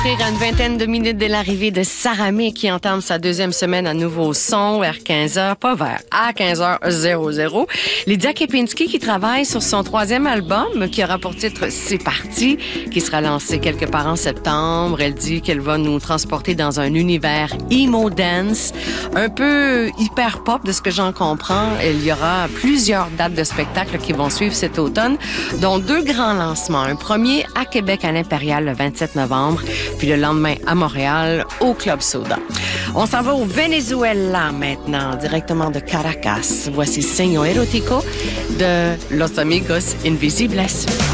À une vingtaine de minutes de l'arrivée de Saramé qui entame sa deuxième semaine à Nouveau Son vers 15h, pas vers, à 15h00. Lydia Kepinski qui travaille sur son troisième album qui aura pour titre C'est parti, qui sera lancé quelque part en septembre. Elle dit qu'elle va nous transporter dans un univers emo dance, un peu hyper pop de ce que j'en comprends. Il y aura plusieurs dates de spectacles qui vont suivre cet automne, dont 2 grands lancements. Un premier à Québec à l'Impérial le 27 novembre, puis le lendemain à Montréal, au Club Soda. On s'en va au Venezuela maintenant, directement de Caracas. Voici Sueño Erótico de Los Amigos Invisibles.